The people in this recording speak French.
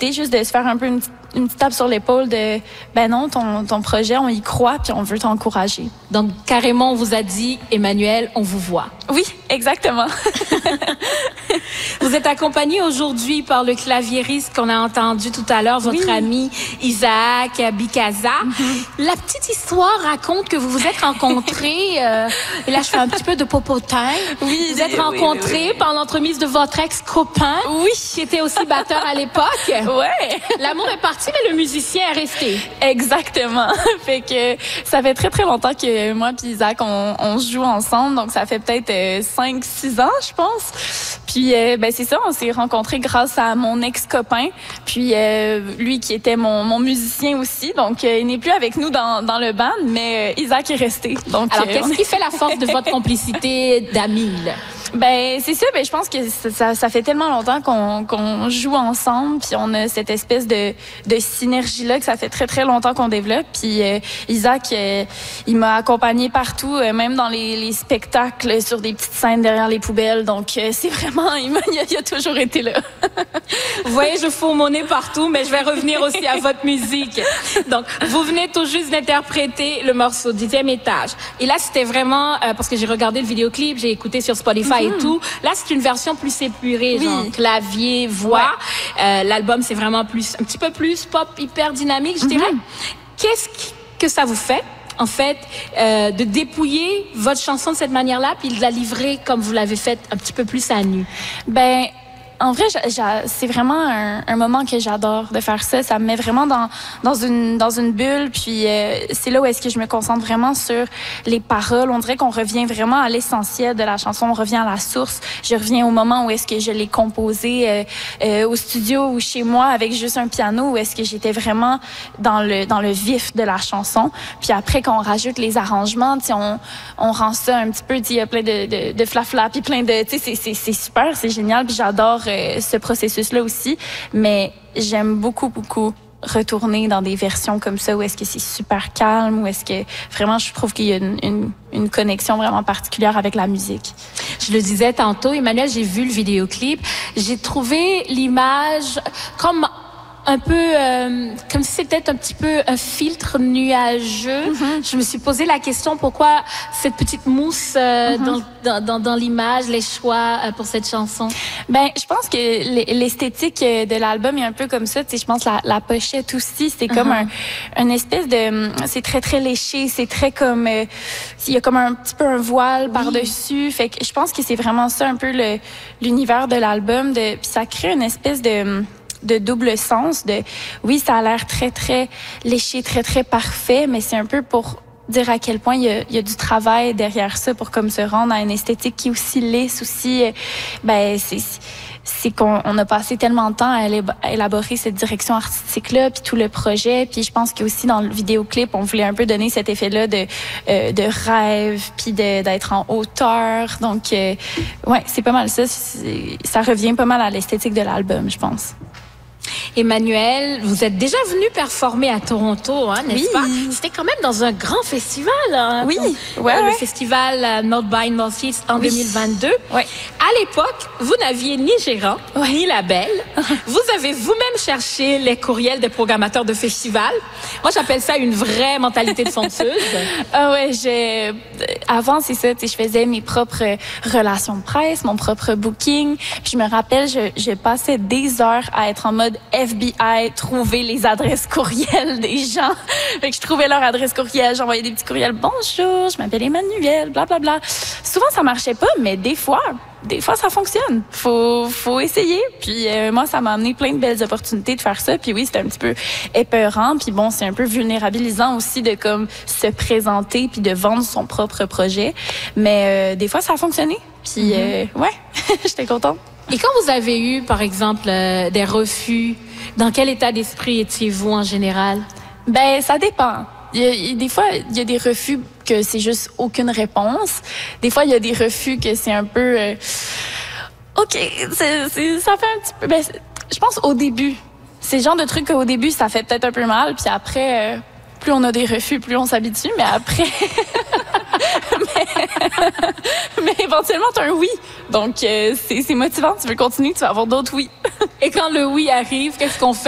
éviter, juste de se faire un peu une petite tape sur l'épaule de ben non, ton projet, on y croit puis on veut t'encourager. Donc carrément, on vous a dit, Emmanuelle, on vous voit. Oui, exactement. Vous êtes accompagnée aujourd'hui par le claviériste qu'on a entendu tout à l'heure, votre ami Isaac Bikaza. La petite histoire raconte que vous vous êtes rencontrés, et là je fais un petit peu de popotin. Oui, vous êtes rencontrés par l'entremise de votre ex-copain, qui était aussi batteur à l'époque. Ouais. L'amour est parti, mais le musicien est resté. Exactement. Fait que ça fait très très longtemps que moi puis Isaac on joue ensemble, donc ça fait peut-être 5-6 ans, je pense. Puis ben c'est ça, on s'est rencontrés grâce à mon ex-copain, puis lui qui était mon musicien aussi, donc il n'est plus avec nous dans le band, mais Isaac est resté. Donc alors qu'est-ce qui fait la force de votre complicité d'amis? Ben c'est ça, ben je pense que ça fait tellement longtemps qu'on joue ensemble, puis on a cette espèce de synergie là que ça fait très très longtemps qu'on développe. Puis Isaac, il m'a accompagné partout, même dans les spectacles, sur des petites scènes derrière les poubelles. Donc c'est vraiment, il a toujours été là. Vous voyez, je fous mon nez partout, mais je vais revenir aussi à votre musique. Donc vous venez tout juste d'interpréter le morceau 10e étage. Et là c'était vraiment parce que j'ai regardé le vidéoclip, j'ai écouté sur Spotify. Et tout. Là, c'est une version plus épurée, genre clavier, voix. Ouais. L'album, c'est vraiment un petit peu plus pop, hyper dynamique, je dirais. Qu'est-ce que ça vous fait, en fait, de dépouiller votre chanson de cette manière-là, puis de la livrer comme vous l'avez fait un petit peu plus à nu? Ben, en vrai, c'est vraiment un moment que j'adore de faire ça. Ça me met vraiment dans une bulle. Puis c'est là où est-ce que je me concentre vraiment sur les paroles. On dirait qu'on revient vraiment à l'essentiel de la chanson. On revient à la source. Je reviens au moment où est-ce que je l'ai composé au studio ou chez moi avec juste un piano, où est-ce que j'étais vraiment dans le vif de la chanson. Puis après, quand on rajoute les arrangements, tu sais, on rend ça un petit peu, il y a plein de flafla, puis plein de, tu sais, c'est super, c'est génial. Puis j'adore ce processus-là aussi, mais j'aime beaucoup retourner dans des versions comme ça où est-ce que c'est super calme, où est-ce que vraiment je trouve qu'il y a une connexion vraiment particulière avec la musique. Je le disais tantôt, Emmanuelle, j'ai vu le vidéoclip, j'ai trouvé l'image comme un peu comme si c'était un petit peu un filtre nuageux. Je me suis posé la question pourquoi cette petite mousse dans l'image, les choix pour cette chanson. Ben, je pense que l'esthétique de l'album est un peu comme ça. Tu sais, je pense la pochette aussi, c'est comme un espèce de, c'est très très léché, c'est très comme, il y a comme un petit peu un voile par-dessus. Fait que je pense que c'est vraiment ça un peu l'univers de l'album. Puis ça crée une espèce de double sens oui, ça a l'air très très léché, très très parfait, mais c'est un peu pour dire à quel point il y a du travail derrière ça pour comme se rendre à une esthétique qui est aussi lisse, aussi ben c'est qu'on a passé tellement de temps à élaborer cette direction artistique-là, puis tout le projet. Puis je pense qu'aussi dans le vidéoclip, on voulait un peu donner cet effet-là de rêve, puis d'être en hauteur. Donc, ouais, c'est pas mal ça. Ça revient pas mal à l'esthétique de l'album, je pense. Emmanuelle, vous êtes déjà venue performer à Toronto, hein, n'est-ce pas? C'était quand même dans un grand festival. Hein, le festival North by Northeast en 2022. Ouais. À l'époque, vous n'aviez ni gérant, ni label. Vous avez vous-même cherché les courriels des programmateurs de festivals. Moi, j'appelle ça une vraie mentalité de fonceuse. Ah ouais, avant, c'est ça, je faisais mes propres relations de presse, mon propre booking. Puis je me rappelle, je passais des heures à être en mode FBI, trouver les adresses courriels des gens. Fait que je trouvais leur adresse courriel, j'envoyais des petits courriels. Bonjour, je m'appelle Emmanuelle, blablabla. Souvent, ça marchait pas, mais des fois, ça fonctionne. Faut essayer. Puis moi, ça m'a amené plein de belles opportunités de faire ça. Puis oui, c'était un petit peu épeurant. Puis bon, c'est un peu vulnérabilisant aussi de comme se présenter puis de vendre son propre projet. Mais des fois, ça a fonctionné. Puis ouais, j'étais contente. Et quand vous avez eu, par exemple, des refus, dans quel état d'esprit étiez-vous en général? Ben, ça dépend. Des fois, il y a des refus que c'est juste aucune réponse. Des fois, il y a des refus que c'est un peu... OK, ça fait un petit peu... Ben, je pense au début. C'est le genre de truc qu'au début, ça fait peut-être un peu mal. Puis après, plus on a des refus, plus on s'habitue. Mais après... mais éventuellement, tu as un oui. Donc, c'est motivant. Tu veux continuer, tu vas avoir d'autres oui. Et quand le oui arrive, qu'est-ce qu'on fait?